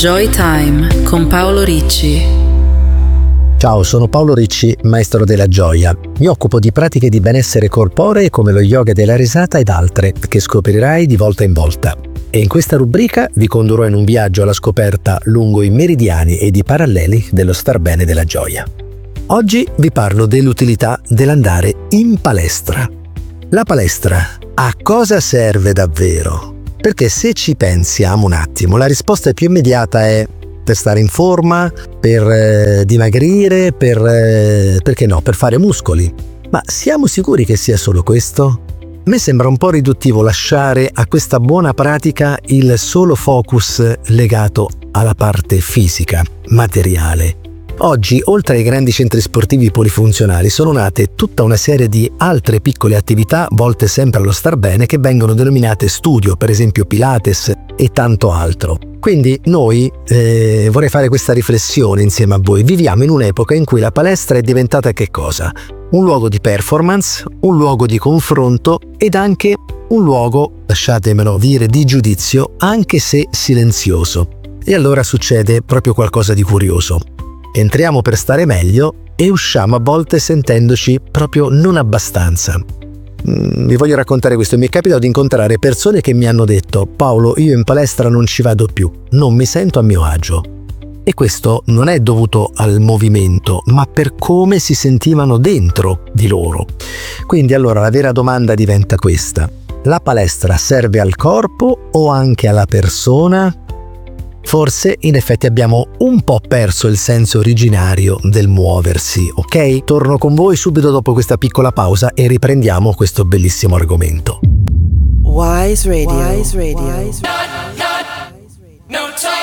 Joy Time con Paolo Ricci. Ciao, sono Paolo Ricci, maestro della gioia. Mi occupo di pratiche di benessere corporee come lo yoga della risata ed altre che scoprirai di volta in volta. E in questa rubrica vi condurrò in un viaggio alla scoperta lungo i meridiani ed i paralleli dello star bene della gioia. Oggi vi parlo dell'utilità dell'andare in palestra. La palestra a cosa serve davvero? Perché se ci pensiamo un attimo, la risposta più immediata è per stare in forma, per dimagrire, perché no, per fare muscoli. Ma siamo sicuri che sia solo questo? A me sembra un po' riduttivo lasciare a questa buona pratica il solo focus legato alla parte fisica, materiale. Oggi, oltre ai grandi centri sportivi polifunzionali, sono nate tutta una serie di altre piccole attività volte sempre allo star bene che vengono denominate studio, per esempio Pilates e tanto altro. Quindi noi, vorrei fare questa riflessione insieme a voi. Viviamo in un'epoca in cui la palestra è diventata che cosa? Un luogo di performance, un luogo di confronto ed anche un luogo, lasciatemelo dire, di giudizio, anche se silenzioso. E allora succede proprio qualcosa di curioso. Entriamo per stare meglio e usciamo a volte sentendoci proprio non abbastanza. Vi voglio raccontare questo. Mi è capitato di incontrare persone che mi hanno detto: Paolo, io in palestra non ci vado più, non mi sento a mio agio. E questo non è dovuto al movimento, ma per come si sentivano dentro di loro. Quindi allora la vera domanda diventa questa: la palestra serve al corpo o anche alla persona? Forse in effetti abbiamo un po' perso il senso originario del muoversi, ok? Torno con voi subito dopo questa piccola pausa e riprendiamo questo bellissimo argomento. Wise Radio.